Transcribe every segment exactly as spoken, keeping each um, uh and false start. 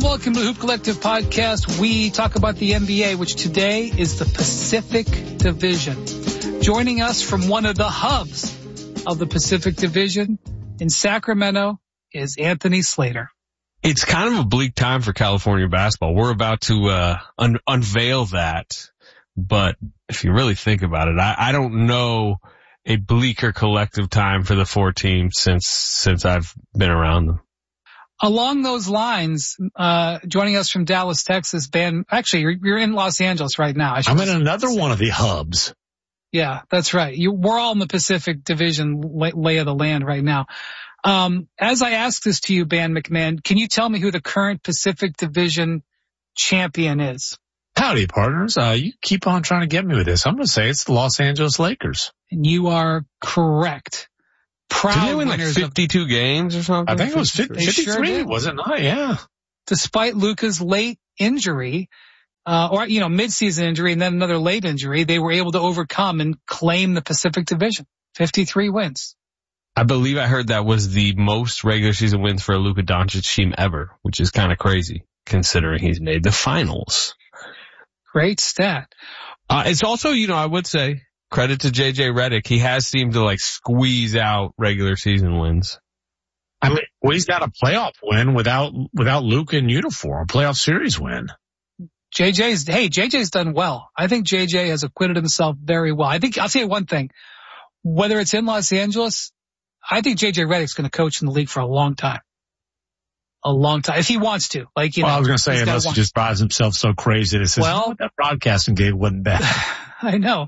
welcome to the Hoop Collective podcast. We talk about the N B A, which today is the Pacific Division. Joining us from one of the hubs of the Pacific Division in Sacramento is Anthony Slater. It's kind of a bleak time for California basketball. We're about to uh un- unveil that, but if you really think about it, I, I don't know a bleaker collective time for the four teams since since I've been around them. Along those lines, uh, joining us from Dallas, Texas, Ben, actually, you're, you're in Los Angeles right now. I I'm in another say. one of the hubs. Yeah, that's right. You, we're all in the Pacific Division lay, lay of the land right now. Um, as I ask this to you, Ben McMahon, can you tell me who the current Pacific Division champion is? Howdy, partners. Uh, you keep on trying to get me with this. I'm going to say it's the Los Angeles Lakers. And you are correct. Proud Didn't they win like fifty-two of, games or something? I think it was fifty, fifty-three, sure wasn't it? Yeah. Despite Luka's late injury, uh, or, you know, mid-season injury and then another late injury, they were able to overcome and claim the Pacific Division. fifty-three wins. I believe I heard that was the most regular season wins for a Luka Doncic team ever, which is kind of crazy considering he's made the finals. Great stat. Uh, it's also, you know, I would say, credit to J J Redick. He has seemed to like squeeze out regular season wins. I mean, well, he's got a playoff win without, without Luka in uniform, a playoff series win. J J's, hey, J J's done well. I think J J has acquitted himself very well. I think, I'll tell you one thing, whether it's in Los Angeles, I think J J Redick's going to coach in the league for a long time. A long time. If he wants to. Like, you well, know. I was going to say, unless he just buys himself so crazy that it says, well, oh, that broadcasting gig wasn't bad. I know.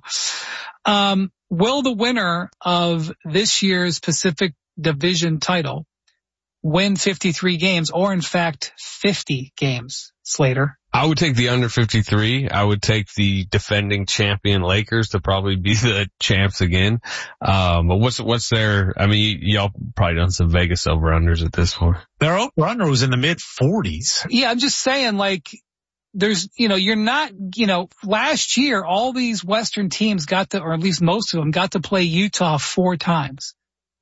Um, will the winner of this year's Pacific Division title win fifty-three games or in fact fifty games, Slater? I would take the under fifty-three. I would take the defending champion Lakers to probably be the champs again. Um, but what's, what's their, I mean, y- y'all probably done some Vegas over-unders at this point. Their over-under was in the mid forties. Yeah, I'm just saying, like, there's, you know, you're not, you know, last year, all these Western teams got to, or at least most of them got to play Utah four times.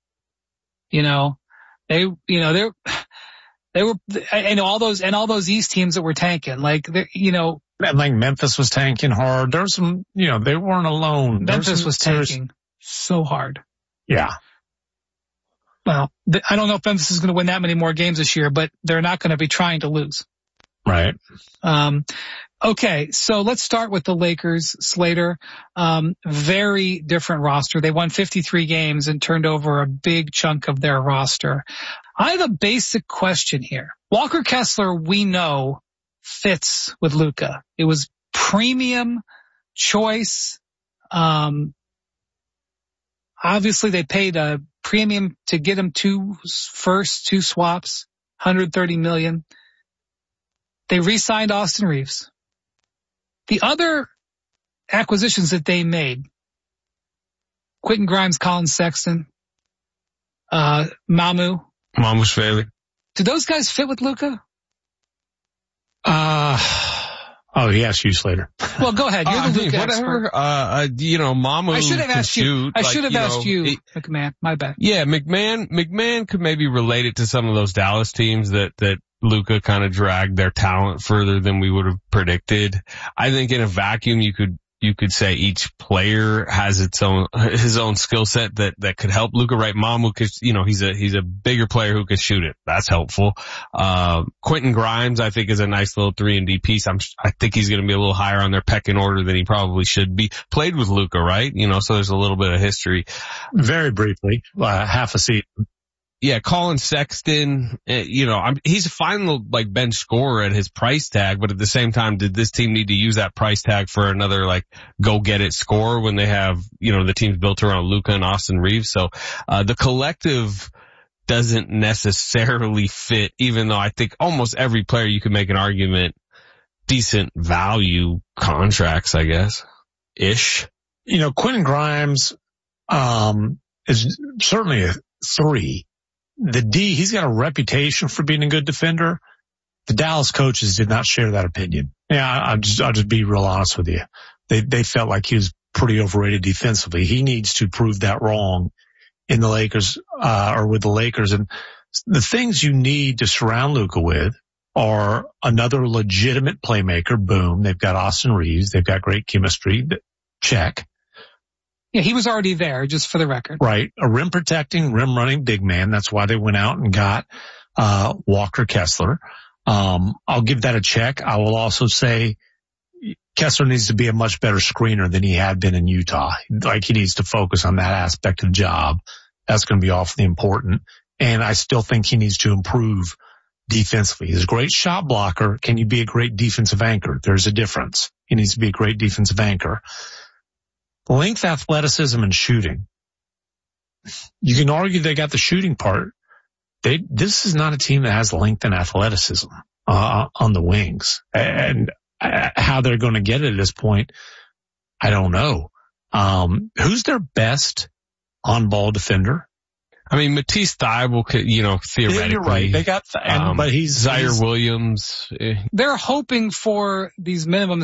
You know, they, you know, they're, they were, and all those, and all those East teams that were tanking, like, you know. And like Memphis was tanking hard. There's some, you know, they weren't alone. Memphis some, was tanking so hard. Yeah. Well, I don't know if Memphis is going to win that many more games this year, but they're not going to be trying to lose. Right. Um, okay. So let's start with the Lakers, Slater. Um, very different roster. They won fifty-three games and turned over a big chunk of their roster. I have a basic question here. Walker Kessler, we know, fits with Luka. It was premium choice. Um, obviously they paid a premium to get him two first, two swaps, one hundred thirty million. They re-signed Austin Reeves. The other acquisitions that they made, Quentin Grimes, Colin Sexton, uh, Mamu. Mamu Shveli. Do those guys fit with Luka? Uh, oh, he asked you, Slater. Well, go ahead. You're uh, the Luka whatever, expert. Uh, uh, you know, Mamu I should have asked shoot, you. I like, should have you asked know, you, it, McMahon. My bad. Yeah, McMahon, McMahon could maybe relate it to some of those Dallas teams that, that Luka kind of dragged their talent further than we would have predicted. I think in a vacuum, you could, you could say each player has its own, his own skill set that, that could help Luka. Right? Mamu, cause, you know, he's a, he's a bigger player who could shoot it. That's helpful. Uh, Quentin Grimes, I think, is a nice little three and D piece. I'm, I think he's going to be a little higher on their pecking order than he probably should be. Played with Luka, right? You know, so there's a little bit of history. Very briefly, uh, half a season. Yeah, Colin Sexton, you know, I'm, he's a final, like, bench scorer at his price tag, but at the same time, did this team need to use that price tag for another, like, go-get-it scorer when they have, you know, the team's built around Luka and Austin Reeves? So, uh, the collective doesn't necessarily fit, even though I think almost every player you could make an argument, decent value contracts, I guess, ish. You know, Quentin Grimes, um, is certainly a three. The D, he's got a reputation for being a good defender. The Dallas coaches did not share that opinion. Yeah, I'll just, I'll just be real honest with you. They, they felt like he was pretty overrated defensively. He needs to prove that wrong in the Lakers, uh, or with the Lakers. And the things you need to surround Luka with are another legitimate playmaker. Boom. They've got Austin Reeves. They've got great chemistry. Check. Yeah, he was already there, just for the record. Right. A rim protecting, rim running big man. That's why they went out and got uh Walker Kessler. Um, I'll give that a check. I will also say Kessler needs to be a much better screener than he had been in Utah. Like, he needs to focus on that aspect of the job. That's going to be awfully important. And I still think he needs to improve defensively. He's a great shot blocker. Can you be a great defensive anchor? There's a difference. He needs to be a great defensive anchor. Length, athleticism, and shooting. You can argue they got the shooting part. They, this is not a team that has length and athleticism uh, on the wings. And uh, how they're going to get it at this point, I don't know. Um, who's their best on-ball defender? I mean, Matisse Thybulle could, you know, theoretically. You're right. They got, and, um, but he's Zaire he's, Williams. They're hoping for these minimum